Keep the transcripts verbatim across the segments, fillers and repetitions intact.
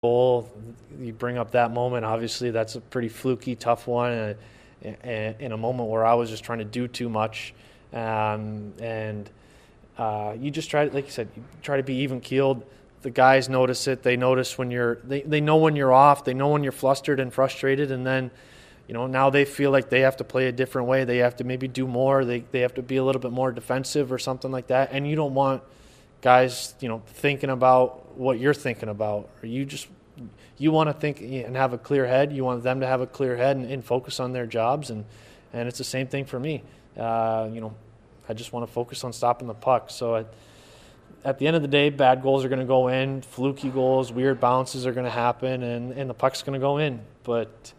goal. You bring up that moment. Obviously, that's a pretty fluky, tough one, and, and in a moment where I was just trying to do too much, um, and uh, you just try to, like you said, you try to be even keeled. The guys notice it. They notice when you're. They, they know when you're off. They know when you're flustered and frustrated, and then, you know, now they feel like they have to play a different way. They have to maybe do more. They they have to be a little bit more defensive or something like that. And you don't want guys, you know, thinking about what you're thinking about. Or you just you want to think and have a clear head. You want them to have a clear head and, and focus on their jobs. And and it's the same thing for me. Uh, you know, I just want to focus on stopping the puck. So I, at the end of the day, bad goals are going to go in, fluky goals, weird bounces are going to happen, and, and the puck's going to go in. But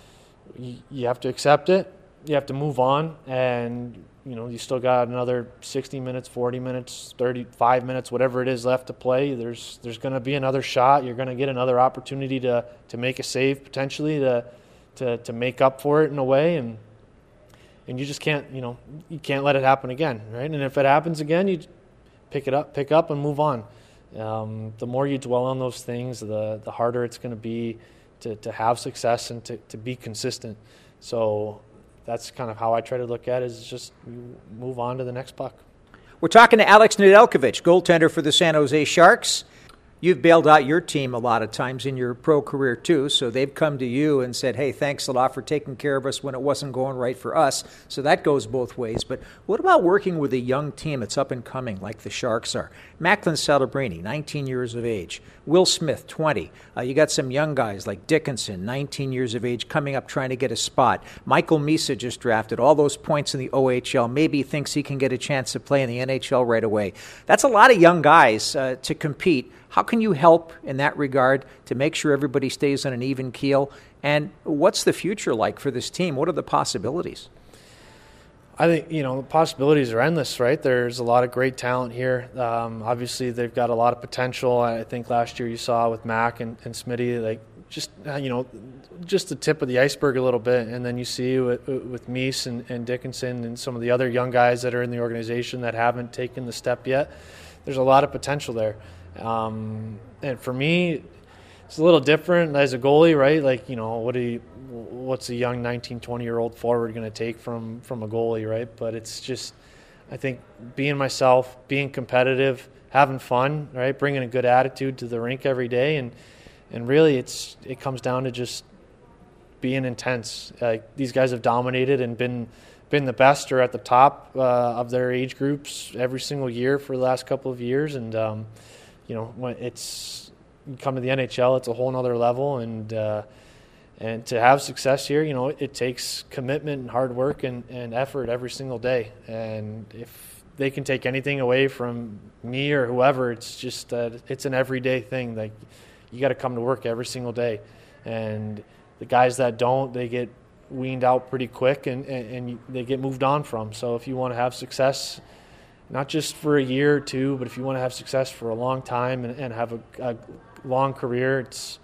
you, you have to accept it. You have to move on, and you know you still got another sixty minutes, forty minutes, thirty-five minutes, whatever it is left to play. There's there's going to be another shot. You're going to get another opportunity to to make a save potentially to to to make up for it in a way, and and you just can't you know you can't let it happen again, right? And if it happens again, you pick it up, pick up, and move on. Um, the more you dwell on those things, the the harder it's going to be to to have success and to, to be consistent. So that's kind of how I try to look at it, is just move on to the next puck. We're talking to Alex Nedeljkovic, goaltender for the San Jose Sharks. You've bailed out your team a lot of times in your pro career too, so they've come to you and said, hey, thanks a lot for taking care of us when it wasn't going right for us. So that goes both ways. But what about working with a young team that's up and coming like the Sharks are? Macklin Celebrini, nineteen years of age. Will Smith, twenty. Uh, you got some young guys like Dickinson, nineteen years of age, coming up trying to get a spot. Michael Misa just drafted all those points in the O H L. Maybe thinks he can get a chance to play in the N H L right away. That's a lot of young guys uh, to compete. How can you help in that regard to make sure everybody stays on an even keel? And what's the future like for this team? What are the possibilities? I think, you know, the possibilities are endless, right? There's a lot of great talent here. Um, obviously, they've got a lot of potential. I think last year you saw with Mac and, and Smitty, like, just, uh, you know, just the tip of the iceberg a little bit. And then you see with, with Meese and, and Dickinson and some of the other young guys that are in the organization that haven't taken the step yet. There's a lot of potential there. Um, and for me, it's a little different as a goalie, right? Like, you know, what do you, what's a young nineteen, twenty-year-old forward going to take from, from a goalie, right? But it's just, I think, being myself, being competitive, having fun, right? Bringing a good attitude to the rink every day. And, and really, it's it comes down to just being intense. Like, these guys have dominated and been been the best or at the top uh, of their age groups every single year for the last couple of years. And, um, you know, when it's you come to the N H L, it's a whole nother level, and uh, and to have success here, you know, it, it takes commitment and hard work and, and effort every single day. And if they can take anything away from me or whoever, it's just that it's an everyday thing. Like, you got to come to work every single day, and the guys that don't, they get weaned out pretty quick, and, and, and they get moved on from. So if you want to have success, not just for a year or two, but if you want to have success for a long time and, and have a, a long career, it's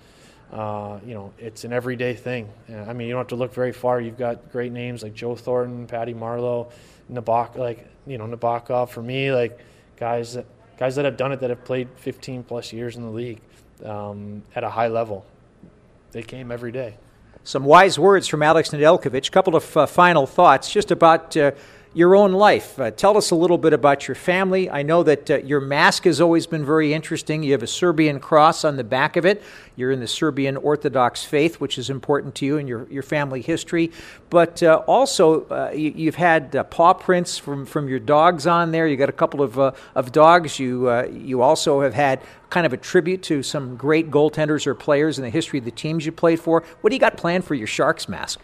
uh, you know it's an everyday thing. I mean, you don't have to look very far. You've got great names like Joe Thornton, Patty Marleau, Nabok, like you know Nabokov. For me, like guys that guys that have done it, that have played fifteen plus years in the league um, at a high level. They came every day. Some wise words from Alex Nedeljkovic. A couple of uh, final thoughts just about uh, your own life. Uh, tell us a little bit about your family. I know that uh, your mask has always been very interesting. You have a Serbian cross on the back of it. You're in the Serbian Orthodox faith, which is important to you in your, your family history. But uh, also, uh, you, you've had uh, paw prints from, from your dogs on there. You got a couple of uh, of dogs. You uh, you also have had kind of a tribute to some great goaltenders or players in the history of the teams you played for. What do you got planned for your Sharks mask?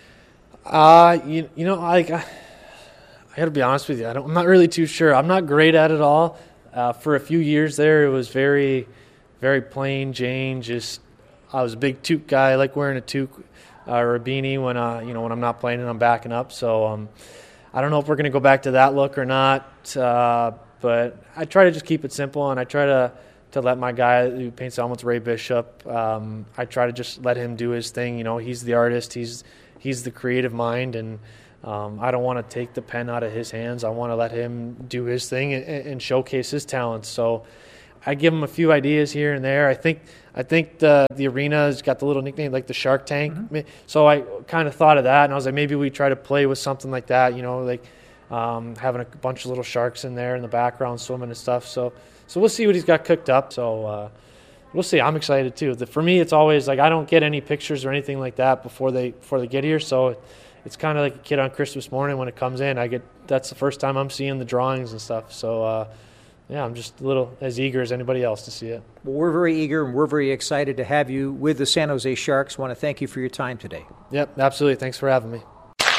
Uh, you, you know, I, I got to be honest with you. I don't, I'm not really too sure. I'm not great at it all. Uh, for a few years there, it was very, very plain Jane. Just I was a big toque guy. I like wearing a toque uh, or a beanie when uh, you know when I'm not playing and I'm backing up. So um, I don't know if we're going to go back to that look or not. Uh, but I try to just keep it simple, and I try to. to let my guy who paints helmets, Ray Bishop, um, I try to just let him do his thing. You know, he's the artist. He's he's the creative mind, and um, I don't want to take the pen out of his hands. I want to let him do his thing and, and showcase his talents. So I give them a few ideas here and there. I think I think the the arena's got the little nickname like the Shark Tank. Mm-hmm. So I kind of thought of that, and I was like, maybe we try to play with something like that. You know, like um, having a bunch of little sharks in there in the background swimming and stuff. So so we'll see what he's got cooked up. So uh, we'll see. I'm excited too. The, for me, it's always like I don't get any pictures or anything like that before they before they get here. So it's kind of like a kid on Christmas morning when it comes in. I get that's the first time I'm seeing the drawings and stuff. So. Uh, Yeah, I'm just a little as eager as anybody else to see it. Well, we're very eager and we're very excited to have you with the San Jose Sharks. Want to thank you for your time today. Yep, absolutely. Thanks for having me.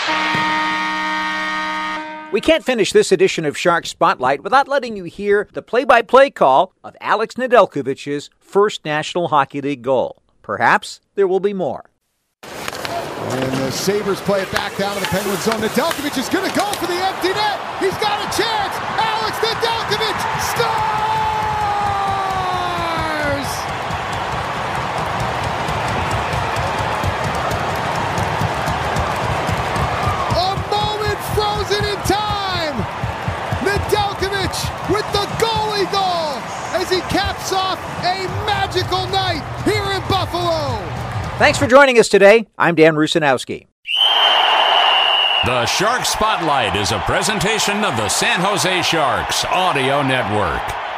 We can't finish this edition of Shark Spotlight without letting you hear the play-by-play call of Alex Nedeljkovic's first National Hockey League goal. Perhaps there will be more. And the Sabres play it back down to the Penguin zone. Nedeljkovic is going to go for the empty net. He's got a chance. Alex Nedeljkovic scores! A moment frozen in time. Nedeljkovic with the goalie goal as he caps off a magical night here in Buffalo. Thanks for joining us today. I'm Dan Rusanowski. The Shark Spotlight is a presentation of the San Jose Sharks Audio Network.